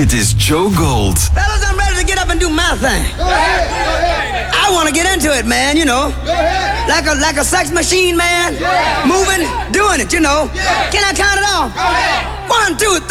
Dit is Joe Gold. Fellas, I'm ready to get up and do my thing. Go ahead. Go ahead. I want to get into it, man, you know. Go ahead. Like a sex machine, man. Yeah. Moving, doing it, you know. Yeah. Can I count it off? Go ahead. 1, 2, 3.